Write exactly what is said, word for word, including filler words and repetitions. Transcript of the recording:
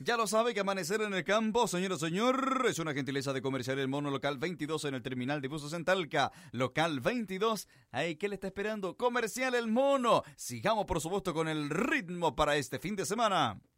Ya lo sabe que amanecer en el campo, señor o señor, es una gentileza de Comercial El Mono, local veintidós en el terminal de buses en Talca. Local veintidós, ay, ¿qué le está esperando? Comercial El Mono. Sigamos, por supuesto, con el ritmo para este fin de semana.